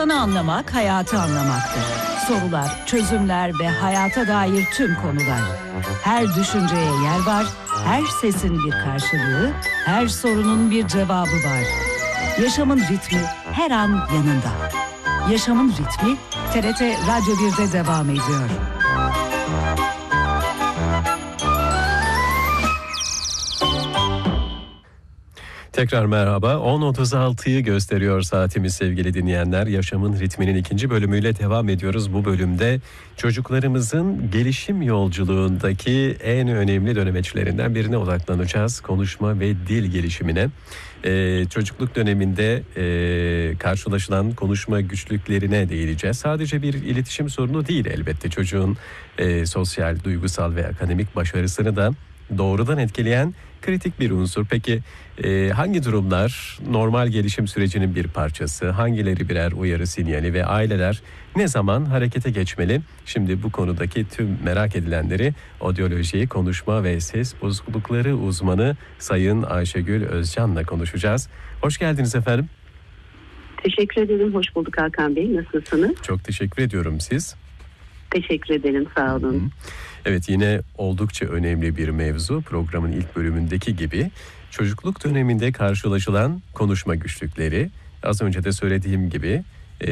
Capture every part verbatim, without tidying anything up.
İnsanı anlamak, hayatı anlamaktır. Sorular, çözümler ve hayata dair tüm konular. Her düşünceye yer var, her sesin bir karşılığı, her sorunun bir cevabı var. Yaşamın ritmi her an yanında. Yaşamın ritmi T R T Radyo bir'de devam ediyor. Tekrar merhaba. on otuz altıyı gösteriyor saatimiz sevgili dinleyenler. Yaşamın ritminin ikinci bölümüyle devam ediyoruz. Bu bölümde çocuklarımızın gelişim yolculuğundaki en önemli dönemeçlerinden birine odaklanacağız. Konuşma ve dil gelişimine. Ee, çocukluk döneminde e, karşılaşılan konuşma güçlüklerine değineceğiz. Sadece bir iletişim sorunu değil elbette. Çocuğun e, sosyal, duygusal ve akademik başarısını da doğrudan etkileyen kritik bir unsur. Peki e, hangi durumlar normal gelişim sürecinin bir parçası, hangileri birer uyarı sinyali ve aileler ne zaman harekete geçmeli? Şimdi bu konudaki tüm merak edilenleri Odyoloji, konuşma ve ses bozuklukları uzmanı Sayın Ayşegül Özcan'la konuşacağız. Hoş geldiniz efendim. Teşekkür ederim. Hoş bulduk Hakan Bey. Nasılsınız? Çok teşekkür ediyorum. Siz? Teşekkür ederim. Sağ olun. Hı-hı. Evet, yine oldukça önemli bir mevzu. Programın ilk bölümündeki gibi çocukluk döneminde karşılaşılan konuşma güçlükleri. Az önce de söylediğim gibi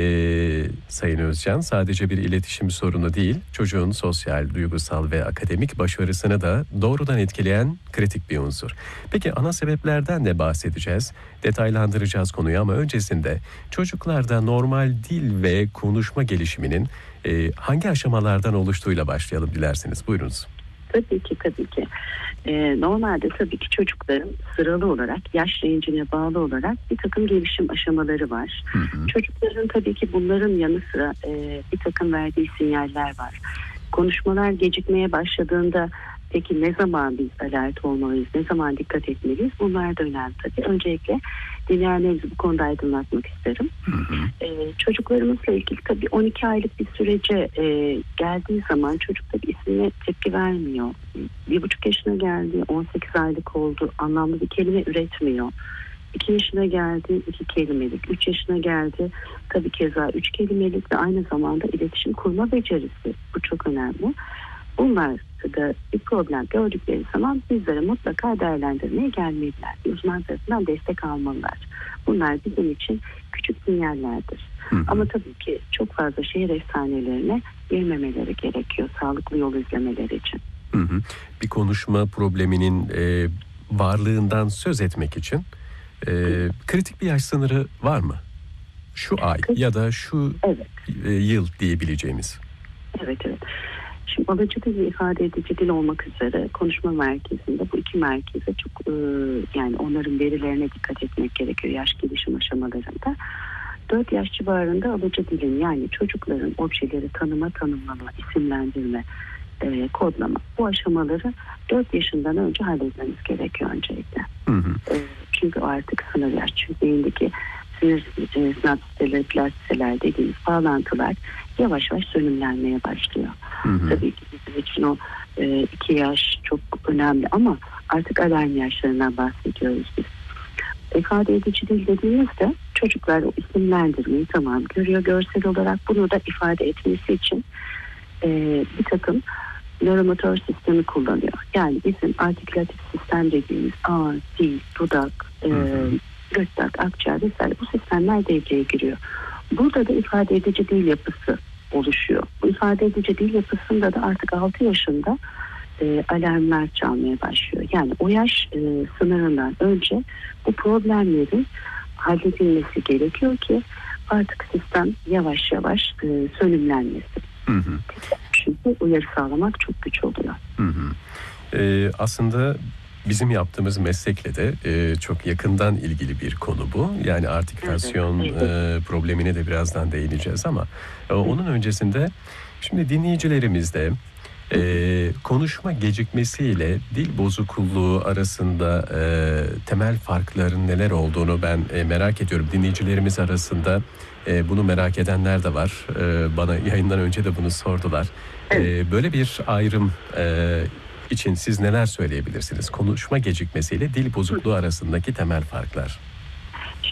e, Sayın Özcan sadece bir iletişim sorunu değil, çocuğun sosyal, duygusal ve akademik başarısını da doğrudan etkileyen kritik bir unsur. Peki ana sebeplerden de bahsedeceğiz, detaylandıracağız konuyu ama öncesinde çocuklarda normal dil ve konuşma gelişiminin e, hangi aşamalardan oluştuğuyla başlayalım dilerseniz. Buyurunuz. Tabii ki tabii ki. Ee, normalde tabii ki çocukların sıralı olarak yaş rencine bağlı olarak bir takım gelişim aşamaları var. Hı hı. Çocukların tabii ki bunların yanı sıra e, bir takım verdiği sinyaller var. Konuşmalar gecikmeye başladığında peki ne zaman biz alert olmalıyız, ne zaman dikkat etmeliyiz? Bunlar da önemli tabii. Öncelikle dinleyenlerinizi bu konuda aydınlatmak isterim. Hı hı. Ee, çocuklarımızla ilgili tabii on iki aylık bir sürece e, geldiği zaman çocuk tabii ismine tepki vermiyor. Bir buçuk yaşına geldi, on sekiz aylık oldu, anlamlı bir kelime üretmiyor. iki yaşına geldi, iki kelimelik. üç yaşına geldi, tabii keza üç kelimelik ve aynı zamanda iletişim kurma becerisi. Bu çok önemli. Bunlar da bir problem gördükleri zaman bizlere mutlaka değerlendirmeye gelmeliler. Uzman tarafından destek almalılar. Bunlar bizim için küçük sinyallerdir. Hı hı. Ama tabii ki çok fazla şehir efsanelerine girmemeleri gerekiyor sağlıklı yol izlemeleri için. Hı hı. Bir konuşma probleminin e, varlığından söz etmek için e, kritik bir yaş sınırı var mı? Şu ay Kız, ya da şu evet. e, yıl diyebileceğimiz. Evet evet. Şimdi alıcı dil ve ifade edici dil olmak üzere konuşma merkezinde bu iki merkeze çok e, yani onların verilerine dikkat etmek gerekiyor yaş gelişim aşamalarında. dört yaş civarında alıcı dilin yani çocukların objeleri tanıma, tanımlama, isimlendirme, e, kodlama bu aşamaları dört yaşından önce halletmemiz gerekiyor öncelikle. Hı hı. E, çünkü o artık sınır yaş. Çünkü beyindeki sinir e, sinapsiteler, plastiseler dediğimiz bağlantılar yavaş yavaş sönümlenmeye başlıyor. Hı hı. Tabii ki bizim için o e, iki yaş çok önemli ama artık alarm yaşlarından bahsediyoruz biz. İfade edici dil dediğimizde çocuklar o isimlendirmeyi tamam görüyor görsel olarak, bunu da ifade etmesi için e, bir takım nöromotor sistemi kullanıyor. Yani bizim artikülatif sistem dediğimiz ağız, dil, dudak, e, gırtlak, akciğer vesaire bu sistemler devreye giriyor. Burada da ifade edici dil yapısı oluşuyor. Bu ifade edici dil yapısında da artık altı yaşında e, alarmlar çalmaya başlıyor. Yani o yaş e, sınırından önce bu problemlerin halledilmesi gerekiyor ki artık sistem yavaş yavaş e, sönümlenmesin. Hı hı. Çünkü uyarı sağlamak çok güç oluyor. Hı hı. Ee, aslında bizim yaptığımız meslekle de e, çok yakından ilgili bir konu bu. Yani artikülasyon evet, evet. E, problemine de birazdan değineceğiz ama e, onun öncesinde şimdi dinleyicilerimizde e, konuşma gecikmesiyle dil bozukluğu arasında e, temel farkların neler olduğunu ben e, merak ediyorum. Dinleyicilerimiz arasında e, bunu merak edenler de var. E, bana yayından önce de bunu sordular. Evet. E, böyle bir ayrım e, için siz neler söyleyebilirsiniz? Konuşma gecikmesiyle dil bozukluğu arasındaki temel farklar.